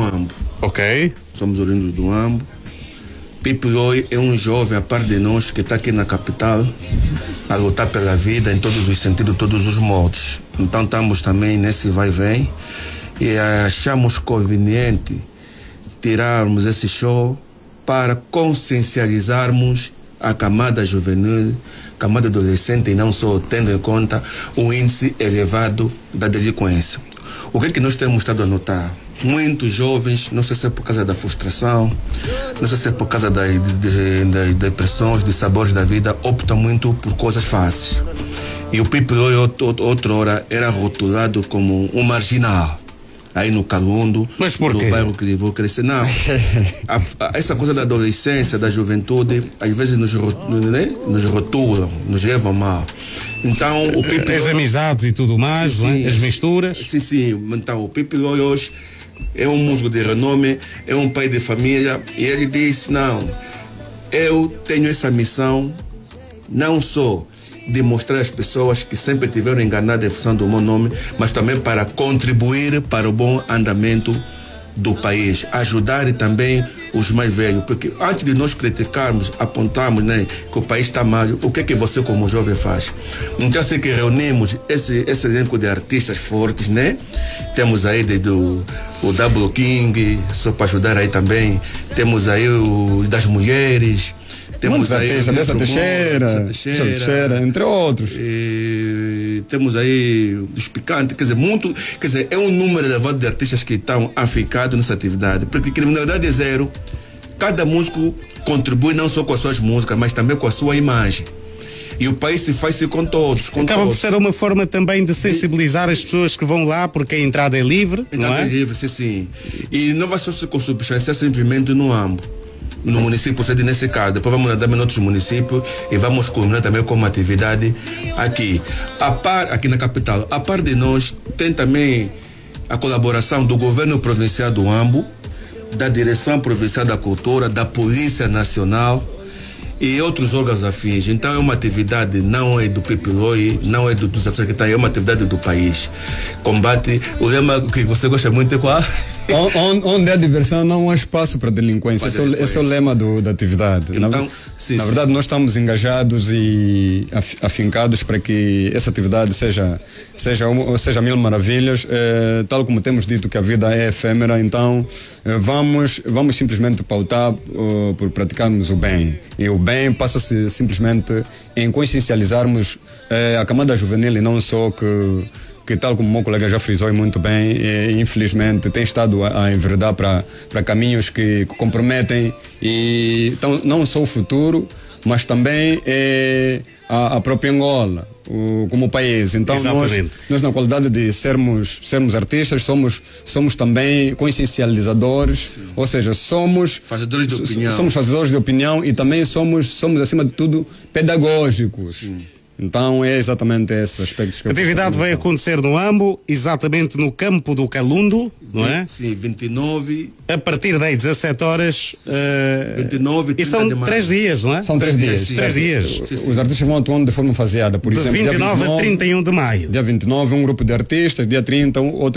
Ambo. Ok. Somos oriundos do Ambo. Pipo Loi é um jovem, a par de nós, que está aqui na capital a lutar pela vida em todos os sentidos, todos os modos. Então estamos também nesse vai e vem e achamos conveniente tirarmos esse show para consciencializarmos a camada juvenil, camada adolescente, e não só, tendo em conta o índice elevado da delinquência. O que é que nós temos estado a notar? Muitos jovens, não sei se é por causa da frustração, não sei se é por causa das depressões, dos sabores da vida, optam muito por coisas fáceis. E o Pipo Loi, outrora, era rotulado como um marginal. Aí no Calundo, mas por quê? No bairro que vou crescer. Não. Essa coisa da adolescência, da juventude, às vezes nos rotulam, nos levam mal. Então, o Pipo Loi, as amizades e tudo mais, sim, as misturas. Sim. Então, o Pipo Loi hoje é um músico de renome, é um pai de família, e ele disse: não, eu tenho essa missão, não só de mostrar às pessoas que sempre tiveram enganadas em função do meu nome, mas também para contribuir para o bom andamento do país, ajudar também os mais velhos, porque antes de nós criticarmos, apontarmos, né, que o país está mal, o que é que você como jovem faz? Então assim que reunimos esse elenco de artistas fortes, né? Temos aí o Double King, só para ajudar aí também, temos aí o das mulheres, temos aí artistas, Dessa Teixeira, entre outros. E temos aí os picantes, quer dizer, é um número elevado de artistas que estão aficados nessa atividade, porque criminalidade é zero. Cada músico contribui não só com as suas músicas, mas também com a sua imagem. E o país se faz com todos. Acaba por ser uma forma também de sensibilizar as pessoas que vão lá, porque a entrada é livre, não é? É livre, sim. E não vai só se consubstanciar simplesmente no Ambo, no município sede nesse caso. Depois vamos andar em outros municípios e vamos culminar também com uma atividade aqui. Aqui na capital. A par de nós, tem também a colaboração do governo provincial do Ambo, da Direção Provincial da Cultura, da Polícia Nacional e outros órgãos afins. Então é uma atividade, não é do Pipo Loi, não é dos atores que estão aí, é uma atividade do país. Combate, o lema que você gosta muito é qual? Onde há diversão não há espaço para delinquência. Esse é o lema da atividade. Então, na verdade, nós estamos engajados e afincados para que essa atividade seja mil maravilhas. Tal como temos dito que a vida é efêmera, então vamos simplesmente pautar por praticarmos o bem. E o bem passa-se simplesmente em consciencializarmos a camada juvenil, e não só que tal como o meu colega já frisou muito bem, infelizmente tem estado a enveredar para caminhos que comprometem, e então, não só o futuro, mas também a própria Angola como país. Então nós na qualidade de sermos artistas, somos também consciencializadores. Sim. Ou seja, somos fazedores de opinião e também somos acima de tudo pedagógicos. Sim. Então é exatamente esses aspectos que a atividade vai acontecer no Ambo, exatamente no campo do Calundo, não é? Sim, 29. A partir das 17 horas. 29 e são 3 dias, não é? São 3 dias. 3 dias. Sim. Os artistas vão atuando de forma faseada, por exemplo. De 29 a 31 de maio. Dia 29, um grupo de artistas, dia 30, outro